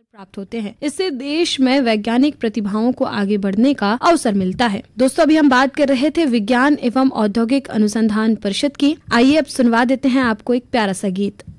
प्राप्त होते हैं। इससे देश में वैज्ञानिक प्रतिभाओं को आगे बढ़ने का अवसर मिलता है। दोस्तों, अभी हम बात कर रहे थे विज्ञान एवं औद्योगिक अनुसंधान परिषद की। आइए अब सुनवा देते हैं आपको एक प्यारा सा गीत।